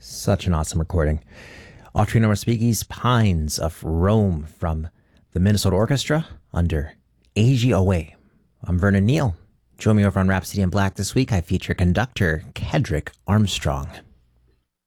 Such an awesome recording. Autriano Respighi's Pines of Rome from the Minnesota Orchestra under AGOA. I'm Vernon Neal. Join me over on Rhapsody in Black this week. I feature conductor Kedrick Armstrong.